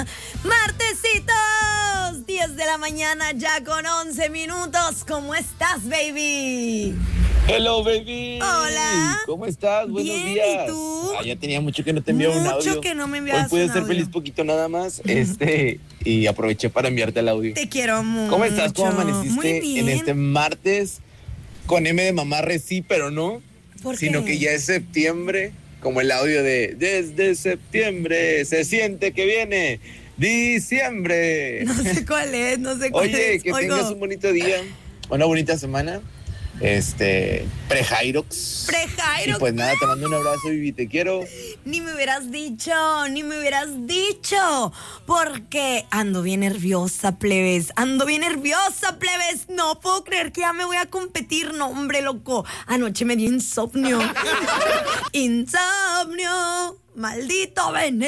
mañana. Martesitos, 10 de la mañana, ya con 11 minutos. ¿Cómo estás, baby? Hello, baby. Hola. ¿Cómo estás? Buenos Bien, días. ¿y tú? Ya tenía mucho que no te enviaba un audio. Mucho que no me enviabas Hoy pude un ser audio. feliz poquito nada más. Y aproveché para enviarte el audio. Te quiero mucho. ¿Cómo estás? ¿Cómo Muy amaneciste bien. en este martes? Con M de mamarre sí, pero no. ¿Por Sino qué? que ya es septiembre, como el audio de desde septiembre se siente que viene diciembre. No sé cuál es, no sé cuál Oye, es. que Oigo. tengas un bonito día, una bonita semana. Pre-Jairox. Pre-Jairox. Y pues nada, te mando un abrazo, Vivi, te quiero. Ni me hubieras dicho, porque ando bien nerviosa, plebes, no puedo creer que ya me voy a competir, no, hombre, loco, anoche me dio insomnio, maldito veneno.